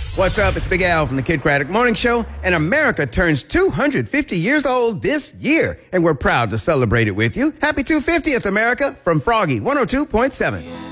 What's up? It's Big Al from the Kid Craddock Morning Show, and America turns 250 years old this year, and we're proud to celebrate it with you. Happy 250th, America, from Froggy 102.7.